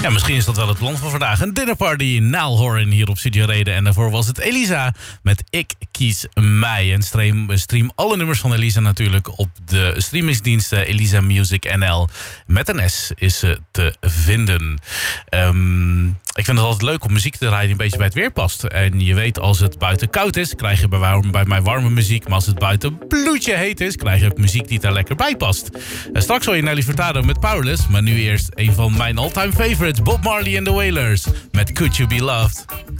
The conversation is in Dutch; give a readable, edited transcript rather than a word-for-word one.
Ja, misschien is dat wel het plan van vandaag. Een dinnerparty, Naalhoorn hier op Studio Reden. En daarvoor was het Elisa met Ik Kies Mij. En stream alle nummers van Elisa natuurlijk op de streamingsdienst Elisa Music NL. Met een S is ze te vinden. Ik vind het altijd leuk om muziek te draaien die een beetje bij het weer past. En je weet, als het buiten koud is, krijg je bij mij warme muziek. Maar als het buiten bloedje heet is, krijg je ook muziek die daar lekker bij past. Straks hoor je Nelly Furtado met Powerless. Maar nu eerst een van mijn all-time favorites, Bob Marley and the Wailers met Could You Be Loved.